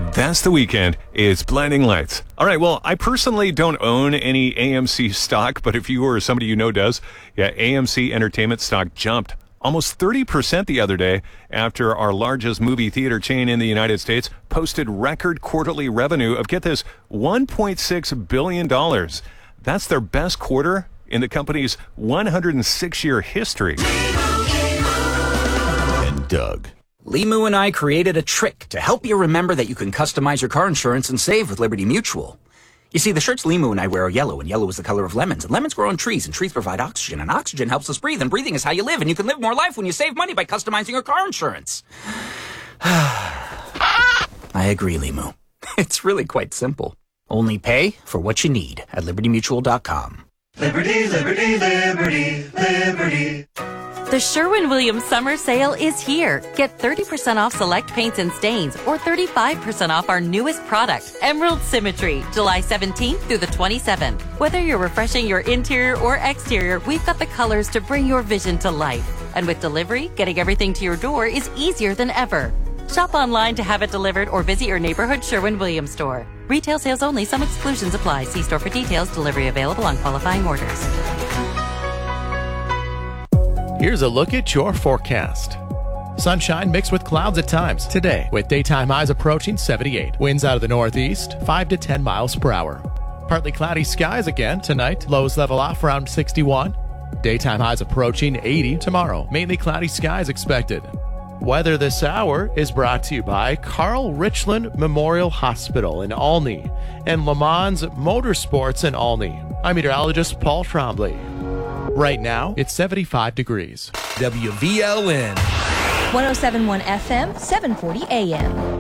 That's the weekend. It's Blinding Lights. All right, well, I personally don't own any AMC stock, but if you or somebody you know does, AMC Entertainment stock jumped almost 30% the other day after our largest movie theater chain in the United States posted record quarterly revenue of, get this, $1.6 billion. That's their best quarter in the company's 106-year history. And Doug. Limu and I created a trick to help you remember that you can customize your car insurance and save with Liberty Mutual. You see, the shirts Limu and I wear are yellow, and yellow is the color of lemons, and lemons grow on trees, and trees provide oxygen, and oxygen helps us breathe, and breathing is how you live, and you can live more life when you save money by customizing your car insurance. I agree, Limu. It's really quite simple. Only pay for what you need at libertymutual.com. Liberty, liberty, liberty, liberty. The Sherwin-Williams summer sale is here. Get 30% off select paints and stains or 35% off our newest product, Emerald Symmetry, July 17th through the 27th. Whether you're refreshing your interior or exterior, we've got the colors to bring your vision to life. And with delivery, getting everything to your door is easier than ever. Shop online to have it delivered or visit your neighborhood Sherwin-Williams store. Retail sales only. Some exclusions apply. See store for details. Delivery available on qualifying orders. Here's a look at your forecast. Sunshine mixed with clouds at times today, with daytime highs approaching 78. Winds out of the northeast, 5 to 10 miles per hour. Partly cloudy skies again tonight. Lows level off around 61. Daytime highs approaching 80 tomorrow. Mainly cloudy skies expected. Weather this hour is brought to you by Carl Richland Memorial Hospital in Olney and Le Mans Motorsports in Olney. I'm meteorologist Paul Trombley. Right now, it's 75 degrees. WVLN 107.1 FM, 740 AM.